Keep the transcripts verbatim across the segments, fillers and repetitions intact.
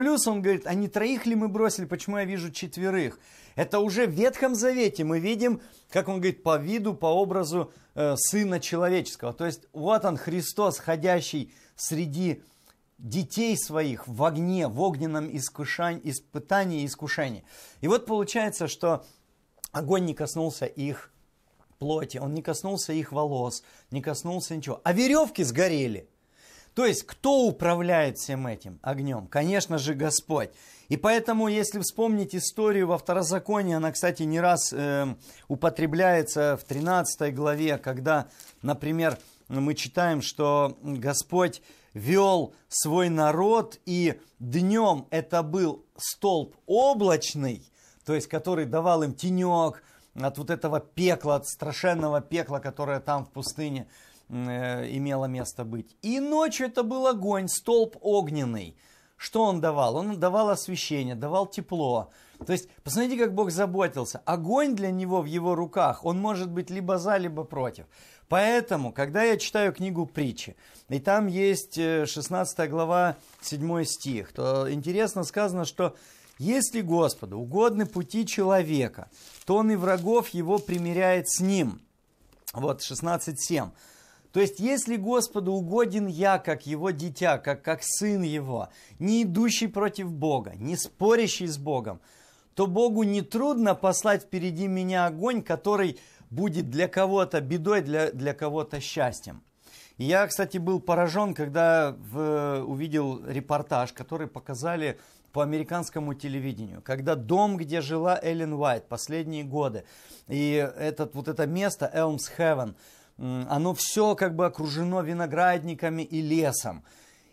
Плюс он говорит, а не троих ли мы бросили, почему я вижу четверых? Это уже в Ветхом Завете мы видим, как он говорит, по виду, по образу э, Сына Человеческого. То есть вот он, Христос, ходящий среди детей своих в огне, в огненном искушании, испытании и искушении. И вот получается, что огонь не коснулся их плоти, он не коснулся их волос, не коснулся ничего. А веревки сгорели. То есть, кто управляет всем этим огнем? Конечно же, Господь. И поэтому, если вспомнить историю во Второзаконии, она, кстати, не раз э, употребляется в тринадцатой главе, когда, например, мы читаем, что Господь вел свой народ, и днем это был столб облачный, то есть, который давал им тенек от вот этого пекла, от страшенного пекла, которое там в пустыне имело место быть. И ночью это был огонь, столб огненный. Что он давал? Он давал освещение, давал тепло. То есть, посмотрите, как Бог заботился. Огонь для него в его руках, он может быть либо за, либо против. Поэтому, когда я читаю книгу Притчи, и там есть шестнадцатая глава, седьмой стих, то интересно сказано, что если Господу угодны пути человека, то он и врагов его примиряет с ним. Вот шестнадцать семь. То есть, если Господу угоден я, как его дитя, как, как сын его, не идущий против Бога, не спорящий с Богом, то Богу не трудно послать впереди меня огонь, который будет для кого-то бедой, для, для кого-то счастьем. И я, кстати, был поражен, когда в, увидел репортаж, который показали по американскому телевидению, когда дом, где жила Эллен Уайт последние годы, и этот, вот это место, Elms Heaven, оно все как бы окружено виноградниками и лесом.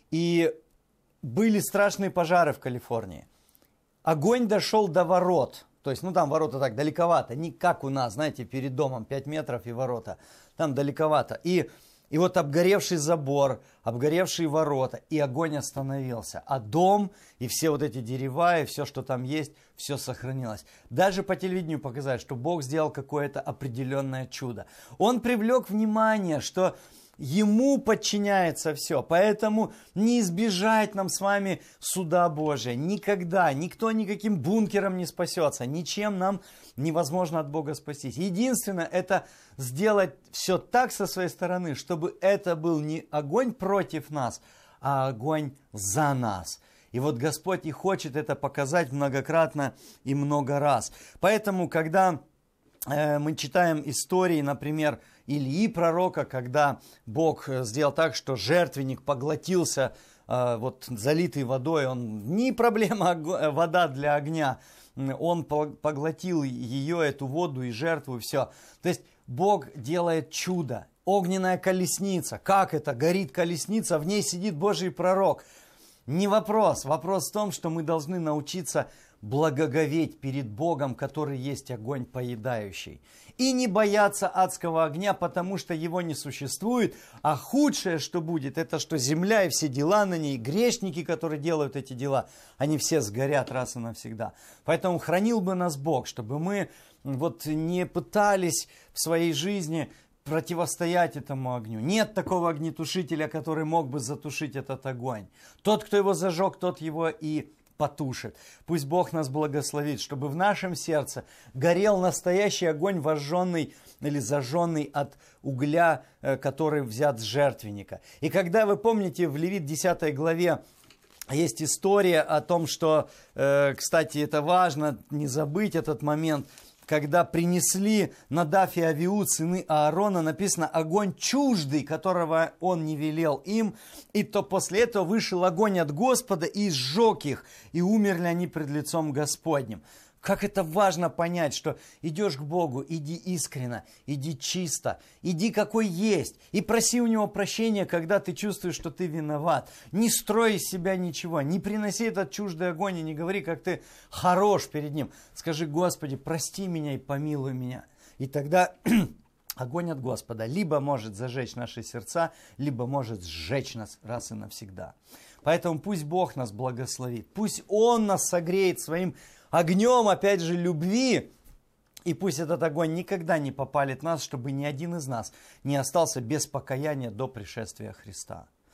И были страшные пожары в Калифорнии. Огонь дошел до ворот. То есть, ну там ворота так далековато. Не как у нас, знаете, перед домом пять метров и ворота. Там далековато. И, и вот обгоревший забор, обгоревшие ворота. И огонь остановился. А дом и все вот эти дерева, и все, что там есть, все сохранилось. Даже по телевидению показали, что Бог сделал какое-то определенное чудо. Он привлек внимание, что Ему подчиняется все. Поэтому не избежать нам с вами суда Божия. Никогда. Никто никаким бункером не спасется. Ничем нам невозможно от Бога спастись. Единственное, это сделать все так со своей стороны, чтобы это был не огонь против нас, а огонь за нас. И вот Господь и хочет это показать многократно и много раз. Поэтому, когда э, мы читаем истории, например, Илии пророка, когда Бог сделал так, что жертвенник поглотился, э, вот залитый водой, он не проблема вода для огня, он поглотил ее, эту воду и жертву, и все. То есть Бог делает чудо. Огненная колесница. Как это? Горит колесница, в ней сидит Божий пророк. Не вопрос. Вопрос в том, что мы должны научиться благоговеть перед Богом, который есть огонь поедающий. И не бояться адского огня, потому что его не существует. А худшее, что будет, это что земля и все дела на ней, грешники, которые делают эти дела, они все сгорят раз и навсегда. Поэтому хранил бы нас Бог, чтобы мы вот не пытались в своей жизни противостоять этому огню. Нет такого огнетушителя, который мог бы затушить этот огонь. Тот, кто его зажег, тот его и потушит. Пусть Бог нас благословит, чтобы в нашем сердце горел настоящий огонь, вожженный или зажженный от угля, который взят с жертвенника. И когда вы помните, в Левит десятой главе есть история о том, что, кстати, это важно не забыть этот момент, когда принесли Надав и Авиуд, сыны Аарона, написано огонь чуждый, которого он не велел им, и то после этого вышел огонь от Господа и сжег их, и умерли они пред лицом Господним. Как это важно понять, что идешь к Богу, иди искренно, иди чисто, иди какой есть, и проси у Него прощения, когда ты чувствуешь, что ты виноват. Не строй из себя ничего, не приноси этот чуждый огонь и не говори, как ты хорош перед Ним. Скажи: Господи, прости меня и помилуй меня. И тогда огонь от Господа либо может зажечь наши сердца, либо может сжечь нас раз и навсегда. Поэтому пусть Бог нас благословит, пусть Он нас согреет своим огнем, опять же, любви. И пусть этот огонь никогда не попалит нас, чтобы ни один из нас не остался без покаяния до пришествия Христа.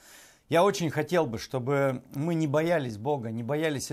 Я очень хотел бы, чтобы мы не боялись Бога, не боялись